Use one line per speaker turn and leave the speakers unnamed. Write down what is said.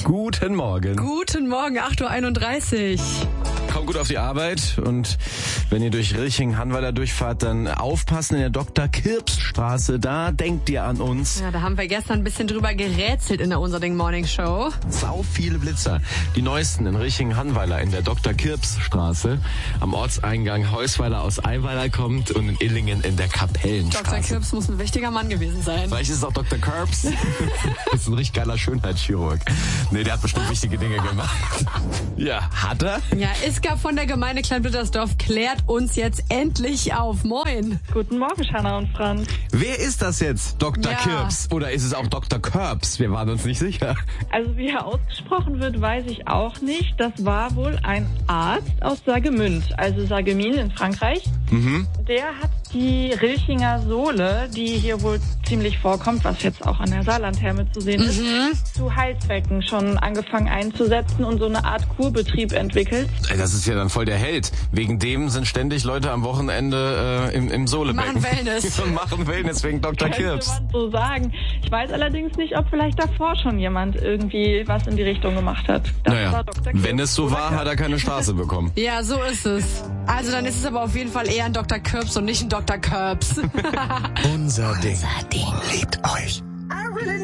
Guten Morgen.
Guten Morgen, 8.31 Uhr.
Kommt gut auf die Arbeit und wenn ihr durch Riching-Hannweiler durchfahrt, dann aufpassen in der Dr. Kirps-Straße, da denkt ihr an uns.
Ja, da haben wir gestern ein bisschen drüber gerätselt in der Unserding Morning Show.
Sau viele Blitzer. Die neuesten in Riching-Hannweiler in der Dr. Kirps-Straße. Am Ortseingang Heusweiler aus Eiweiler kommt und in Illingen in der Kapellenstraße.
Dr. Kirps muss ein wichtiger Mann gewesen sein.
Vielleicht ist es auch Dr. Kirps. Das ist ein richtig geiler Schönheitschirurg. Nee, der hat bestimmt wichtige Dinge gemacht. Ja, hat er?
Ja, Iska von der Gemeinde Kleinblittersdorf klärt uns jetzt endlich auf. Moin.
Guten Morgen, Shanna und Franz.
Wer ist das jetzt? Dr.
Ja.
Kirps? Oder ist es auch Dr. Kirps? Wir waren uns nicht sicher.
Also wie er ausgesprochen wird, weiß ich auch nicht. Das war wohl ein Arzt aus Saargemünd, also Sarreguemines in Frankreich. Der hat die Rilchinger Sohle, die hier wohl ziemlich vorkommt, was jetzt auch an der Saarlandtherme zu sehen ist, zu Heilzwecken schon angefangen einzusetzen und so eine Art Kurbetrieb entwickelt.
Ey, das ist ja dann voll der Held. Wegen dem sind ständig Leute am Wochenende im Sohlebecken.
Machen Wellness.
Und machen Wellness wegen Dr.
Könnte
Kirps.
man so sagen. Ich weiß allerdings nicht, ob vielleicht davor schon jemand irgendwie was in die Richtung gemacht hat. Das war Dr. Kirps
wenn es so
oder
war,
Kirps.
hat er keine Straße bekommen.
Ja, so ist es. Also dann ist es aber auf jeden Fall eher ein Dr. Kirps und nicht ein Dr. Kirps.
Unser Ding.
Liebt euch.